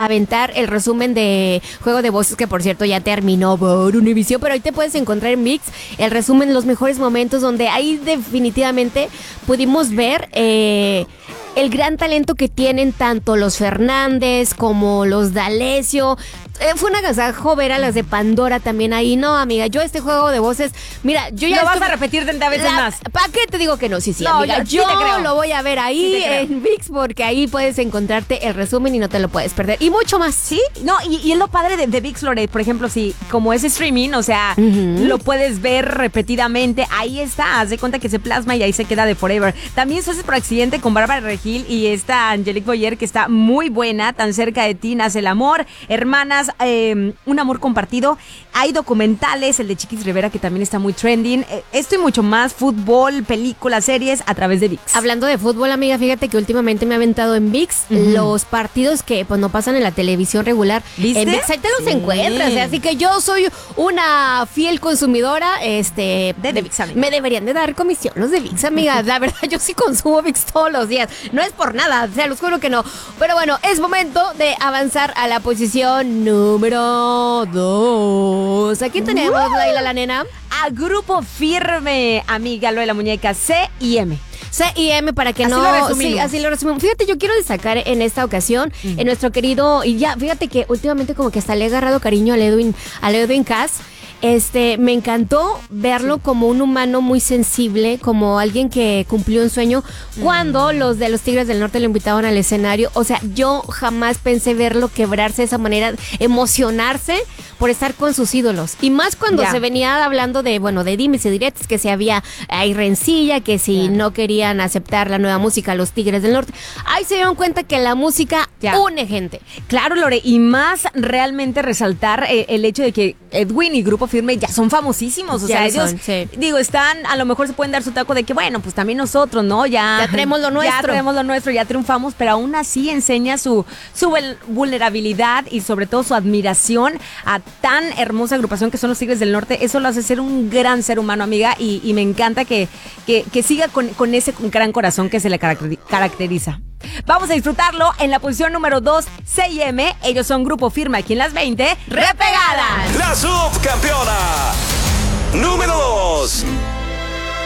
aventar el resumen de Juego de Voces, que por cierto ya terminó por Univision, pero ahí te puedes encontrar en ViX el resumen, los mejores momentos, donde ahí definitivamente pudimos ver el gran talento que tienen tanto los Fernández como los D'Alessio. Fue un agasajo ver a las de Pandora también ahí. No, amiga, yo este Juego de Voces, mira, yo ya... Lo vas a repetir 30 veces más. ¿Para qué te digo que no? Sí, No, amiga, yo sí te creo. lo voy a ver ahí en ViX, porque ahí puedes encontrarte el resumen y no te lo puedes perder. Y mucho más. ¿Sí? No, y es lo padre de ViX, Lore. Por ejemplo, si como es streaming, o sea, lo puedes ver repetidamente. Ahí está, haz de cuenta que se plasma y ahí se queda de forever. También Sueces por Accidente con Bárbara Regil y esta Angelique Boyer, que está muy buena. Tan cerca de ti nace el amor. Hermanas, un amor compartido. Hay documentales, el de Chiquis Rivera, que también está muy trending. Esto y mucho más, fútbol, películas, series, a través de ViX. Hablando de fútbol, amiga, fíjate que últimamente me ha aventado en ViX los partidos que pues no pasan en la televisión regular. ¿Viste? En ViX ahí te los encuentras, así que yo soy una fiel consumidora de ViX, amiga. Me deberían de dar comisión los de ViX, amiga. La verdad, yo sí consumo ViX todos los días. No es por nada, o sea, los juro que no. Pero bueno, es momento de avanzar a la posición número 2. Aquí tenemos, Laila, la nena. A Grupo Firme, amiga, lo de la muñeca C&M. C&M, para que así no... lo resumimos. Sí, así lo resumimos. Fíjate, yo quiero destacar en esta ocasión en nuestro querido... Y ya, fíjate que últimamente como que hasta le he agarrado cariño al Edwin Cass. Me encantó verlo como un humano muy sensible, como alguien que cumplió un sueño. Cuando los de los Tigres del Norte lo invitaban al escenario, o sea, yo jamás pensé verlo quebrarse de esa manera, emocionarse por estar con sus ídolos. Y más cuando se venía hablando de, bueno, de dimes y diretes, que si había rencilla, que si no querían aceptar la nueva música los Tigres del Norte. Ahí se dieron cuenta que la música une gente. Claro, Lore, y más realmente resaltar el hecho de que Edwin y Grupo Firme ya son famosísimos, o sea, ellos, digo, están, a lo mejor se pueden dar su taco de que, bueno, pues también nosotros, ¿no? Ya tenemos lo nuestro. Ya tenemos lo nuestro, ya triunfamos, pero aún así enseña su vulnerabilidad y sobre todo su admiración a tan hermosa agrupación que son los Tigres del Norte. Eso lo hace ser un gran ser humano, amiga, y me encanta que siga con ese gran corazón que se le caracteriza. Vamos a disfrutarlo en la posición número 2, C&M. Ellos son Grupo Firme aquí en las 20 Repegadas. La subcampeona número 2.